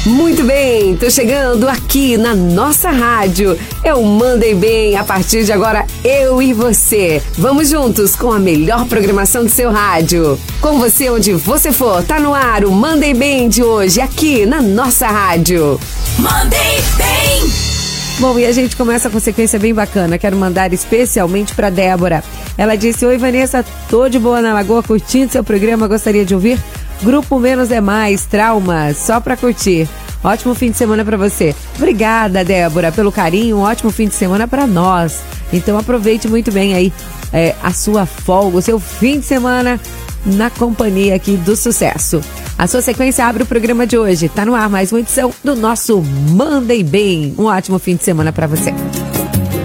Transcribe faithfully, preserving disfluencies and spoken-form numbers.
Muito bem, tô chegando aqui na nossa rádio. Eu mandei bem, a partir de agora eu e você. Vamos juntos com a melhor programação do seu rádio. Com você onde você for, tá no ar o Mandei Bem de hoje aqui na nossa rádio. Mandei Bem! Bom, e a gente começa com sequência bem bacana. Quero mandar especialmente pra Débora. Ela disse: oi Vanessa, tô de boa na Lagoa curtindo seu programa, gostaria de ouvir Grupo Menos é Mais, Trauma, só pra curtir. Ótimo fim de semana pra você. Obrigada, Débora, pelo carinho. Um ótimo fim de semana pra nós. Então aproveite muito bem aí é, a sua folga, o seu fim de semana na companhia aqui do sucesso. A sua sequência abre o programa de hoje. Tá no ar mais uma edição do nosso Mandei Bem. Um ótimo fim de semana pra você.